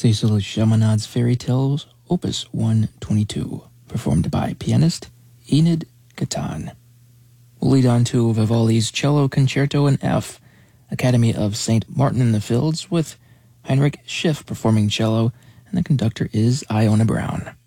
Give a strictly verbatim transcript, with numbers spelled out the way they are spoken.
Cecil Chaminade's Fairy Tales, Opus one twenty-two, performed by pianist Enid Catan. We'll lead on to Vivaldi's Cello Concerto in F, Academy of Saint Martin in the Fields, with Heinrich Schiff performing cello, and the conductor is Iona Brown.